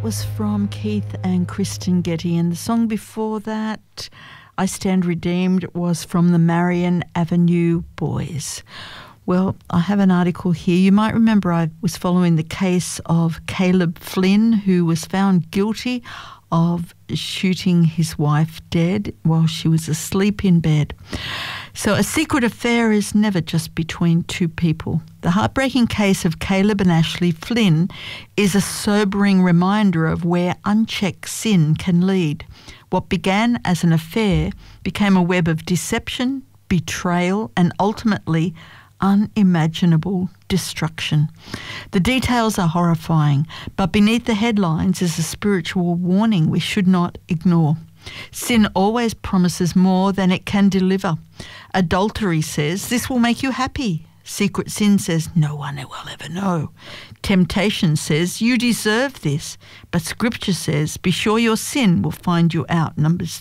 Was from Keith and Kristen Getty, and the song before that, I Stand Redeemed, was from the Marion Avenue Boys. Well, I have an article here. You might remember I was following the case of Caleb Flynn, who was found guilty of shooting his wife dead while she was asleep in bed. So a secret affair is never just between two people. The heartbreaking case of Caleb and Ashley Flynn is a sobering reminder of where unchecked sin can lead. What began as an affair became a web of deception, betrayal, and ultimately unimaginable destruction. The details are horrifying, but beneath the headlines is a spiritual warning we should not ignore. Sin always promises more than it can deliver. Adultery says, this will make you happy. Secret sin says, no one will ever know. Temptation says, you deserve this. But Scripture says, be sure your sin will find you out. Numbers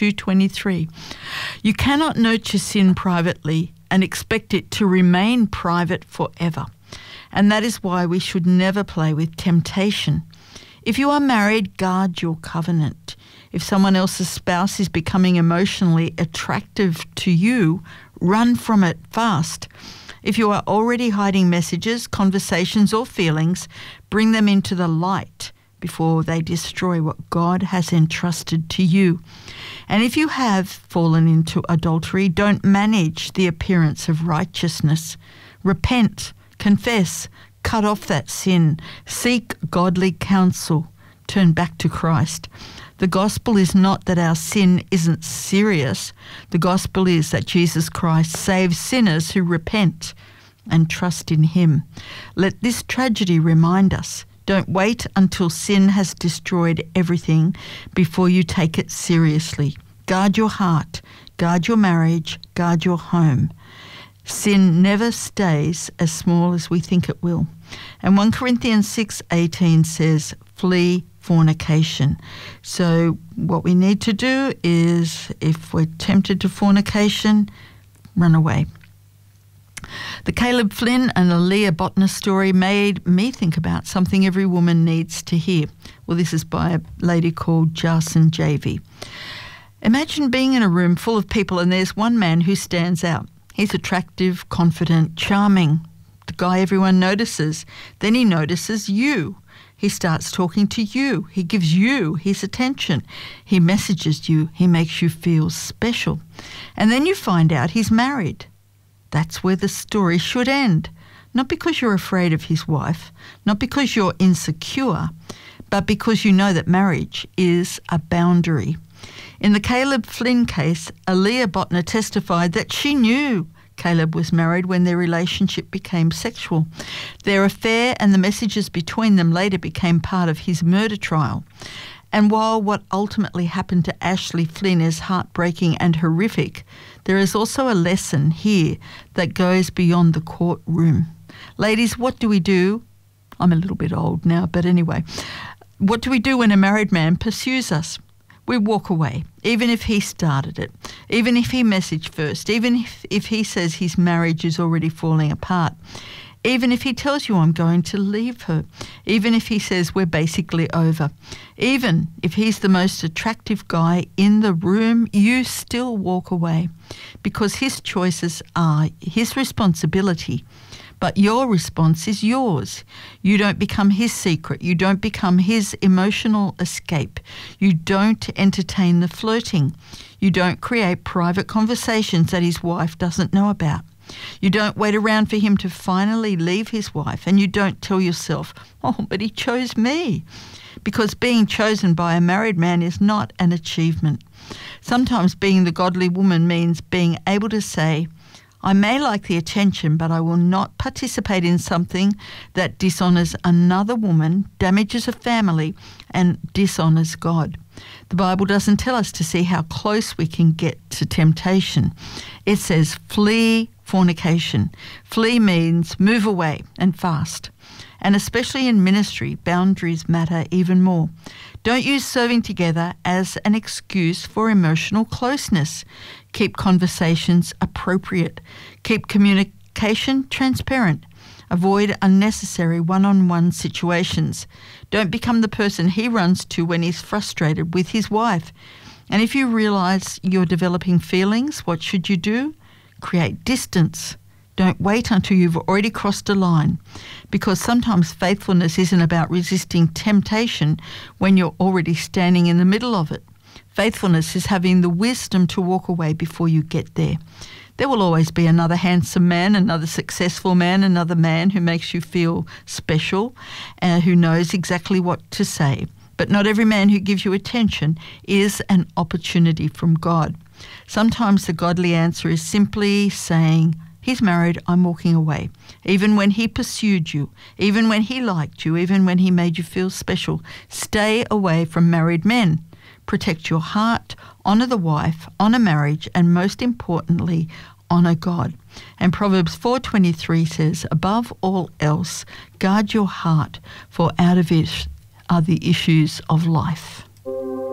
32:23. You cannot nurture sin privately and expect it to remain private forever. And that is why we should never play with temptation. If you are married, guard your covenant. If someone else's spouse is becoming emotionally attractive to you, run from it fast. If you are already hiding messages, conversations, or feelings, bring them into the light before they destroy what God has entrusted to you. And if you have fallen into adultery, don't manage the appearance of righteousness. Repent, confess, cut off that sin, seek godly counsel, turn back to Christ. The gospel is not that our sin isn't serious. The gospel is that Jesus Christ saves sinners who repent and trust in him. Let this tragedy remind us, don't wait until sin has destroyed everything before you take it seriously. Guard your heart, guard your marriage, guard your home. Sin never stays as small as we think it will. And 1 Corinthians 6:18 says, flee fornication. So what we need to do is, if we're tempted to fornication, run away. The Caleb Flynn and Aaliyah Botner story made me think about something every woman needs to hear. Well, this is by a lady called Jason Javy. Imagine being in a room full of people and there's one man who stands out. He's attractive, confident, charming, the guy everyone notices. Then he notices you. He starts talking to you. He gives you his attention. He messages you. He makes you feel special. And then you find out he's married. That's where the story should end. Not because you're afraid of his wife, not because you're insecure, but because you know that marriage is a boundary. In the Caleb Flynn case, Aaliyah Botner testified that she knew Caleb was married when their relationship became sexual. Their affair and the messages between them later became part of his murder trial. And while what ultimately happened to Ashley Flynn is heartbreaking and horrific, there is also a lesson here that goes beyond the courtroom. Ladies, what do we do? I'm a little bit old now, but anyway. What do we do when a married man pursues us? We walk away, even if he started it, even if he messaged first, even if he says his marriage is already falling apart, even if he tells you I'm going to leave her, even if he says we're basically over, even if he's the most attractive guy in the room, you still walk away because his choices are his responsibility. But your response is yours. You don't become his secret. You don't become his emotional escape. You don't entertain the flirting. You don't create private conversations that his wife doesn't know about. You don't wait around for him to finally leave his wife, and you don't tell yourself, oh, but he chose me. Because being chosen by a married man is not an achievement. Sometimes being the godly woman means being able to say, I may like the attention, but I will not participate in something that dishonours another woman, damages a family, and dishonours God. The Bible doesn't tell us to see how close we can get to temptation. It says flee fornication. Flee means move away and fast. And especially in ministry, boundaries matter even more. Don't use serving together as an excuse for emotional closeness. Keep conversations appropriate. Keep communication transparent. Avoid unnecessary one-on-one situations. Don't become the person he runs to when he's frustrated with his wife. And if you realize you're developing feelings, what should you do? Create distance. Don't wait until you've already crossed a line, because sometimes faithfulness isn't about resisting temptation when you're already standing in the middle of it. Faithfulness is having the wisdom to walk away before you get there. There will always be another handsome man, another successful man, another man who makes you feel special, who knows exactly what to say. But not every man who gives you attention is an opportunity from God. Sometimes the godly answer is simply saying, he's married, I'm walking away. Even when he pursued you, even when he liked you, even when he made you feel special, stay away from married men. Protect your heart, honour the wife, honour marriage, and most importantly, honour God. And Proverbs 4:23 says, above all else, guard your heart, for out of it are the issues of life.